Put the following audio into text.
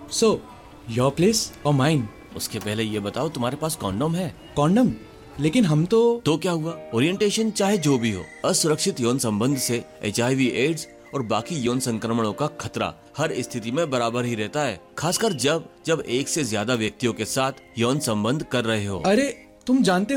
So your place और mine? उसके पहले ये बताओ तुम्हारे पास कॉन्डोम है? कॉन्डम? लेकिन हम तो क्या हुआ? ओरिएंटेशन चाहे जो भी हो, असुरक्षित यौन संबंध से HIV, एड्स और बाकी यौन संक्रमणों का खतरा हर स्थिति में बराबर ही रहता है, खासकर जब एक से ज्यादा व्यक्तियों के साथ यौन संबंध कर रहे हो। अरे तुम जानते